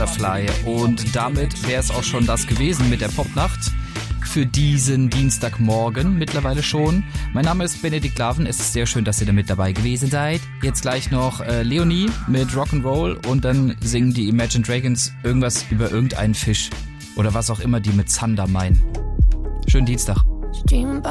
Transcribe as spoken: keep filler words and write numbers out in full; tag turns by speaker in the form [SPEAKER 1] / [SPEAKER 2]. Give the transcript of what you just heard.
[SPEAKER 1] Butterfly. Und damit wäre es auch schon das gewesen mit der Popnacht für diesen Dienstagmorgen mittlerweile schon. Mein Name ist Benedikt Laven. Es ist sehr schön, dass ihr da mit dabei gewesen seid. Jetzt gleich noch äh, Leonie mit Rock'n'Roll und dann singen die Imagine Dragons irgendwas über irgendeinen Fisch oder was auch immer die mit Zander meinen. Schönen Dienstag.